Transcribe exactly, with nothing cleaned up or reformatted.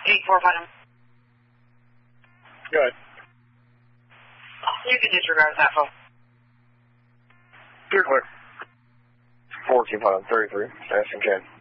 eight four five. Go ahead. You can disregard that phone. You're clear. fourteen five thirty-three, Ashton Ken.